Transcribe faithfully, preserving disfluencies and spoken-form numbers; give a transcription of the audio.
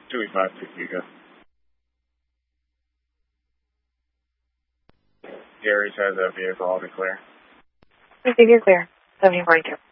two E five, two Hugo. Gary says that vehicle all be clear. I think you're clear. seventy forty-two.